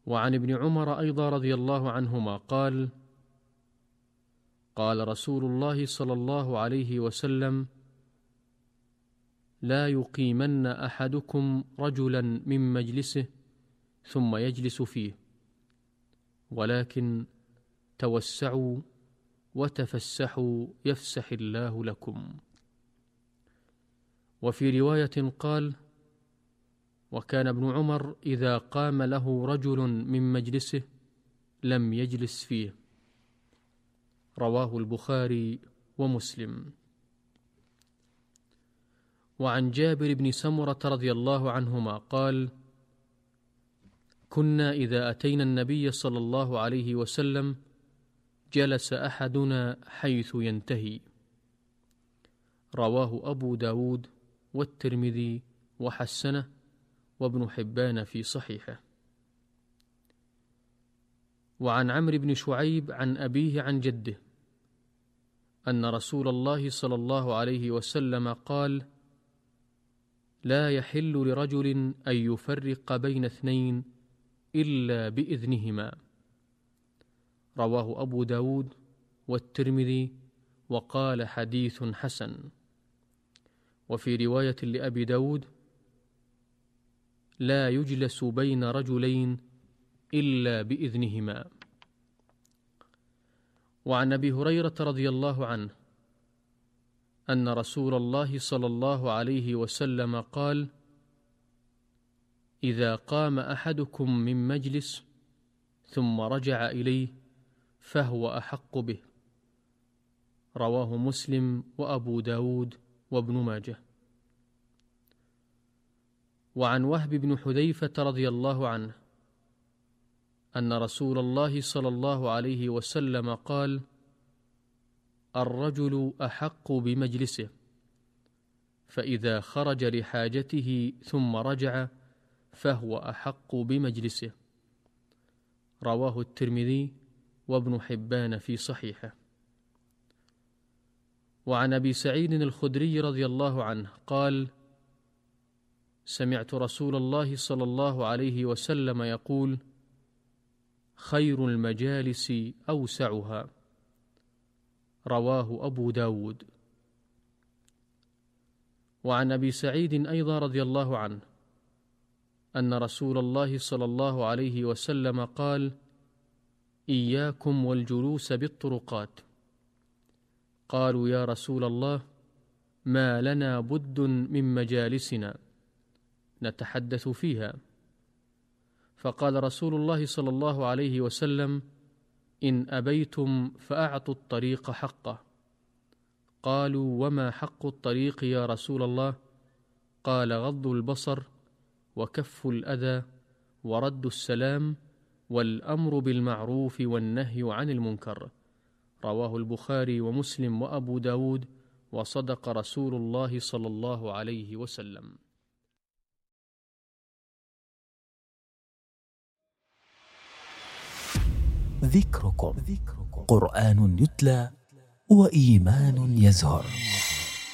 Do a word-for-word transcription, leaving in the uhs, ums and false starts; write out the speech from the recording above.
وعن ابن عمر أيضا رضي الله عنهما قال: قال رسول الله صلى الله عليه وسلم: لا يقيمن أحدكم رجلا من مجلسه ثم يجلس فيه، ولكن توسعوا وتفسحوا يفسح الله لكم. وفي رواية قال: وكان ابن عمر إذا قام له رجل من مجلسه لم يجلس فيه. رواه البخاري ومسلم. وعن جابر بن سمرة رضي الله عنهما قال: كنا إذا أتينا النبي صلى الله عليه وسلم جلس أحدنا حيث ينتهي. رواه أبو داود والترمذي وحسنه وابن حبان في صحيحه. وعن عمرو بن شعيب عن أبيه عن جده أن رسول الله صلى الله عليه وسلم قال: لا يحل لرجل أن يفرق بين اثنين إلا بإذنهما. رواه أبو داود والترمذي وقال حديث حسن. وفي رواية لأبي داود: لا يجلس بين رجلين إلا بإذنهما. وعن أبي هريرة رضي الله عنه أن رسول الله صلى الله عليه وسلم قال: إذا قام أحدكم من مجلس ثم رجع إليه فهو أحق به. رواه مسلم وأبو داود وابن ماجه. وعن وهب بن حذيفة رضي الله عنه أن رسول الله صلى الله عليه وسلم قال: الرجل أحق بمجلسه، فإذا خرج لحاجته ثم رجع فهو أحق بمجلسه. رواه الترمذي وابن حبان في صحيحه. وعن أبي سعيد الخدري رضي الله عنه قال: سمعت رسول الله صلى الله عليه وسلم يقول: خير المجالس أوسعها. رواه أبو داود. وعن أبي سعيد أيضا رضي الله عنه أن رسول الله صلى الله عليه وسلم قال: إياكم والجلوس بالطرقات. قالوا: يا رسول الله، ما لنا بد من مجالسنا نتحدث فيها. فقال رسول الله صلى الله عليه وسلم: إن أبيتم فأعطوا الطريق حقه. قالوا: وما حق الطريق يا رسول الله؟ قال: غض البصر وكف الأذى ورد السلام والأمر بالمعروف والنهي عن المنكر. رواه البخاري ومسلم وأبو داود، وصدق رسول الله صلى الله عليه وسلم. ذكركم قرآن يتلى وإيمان يزهر.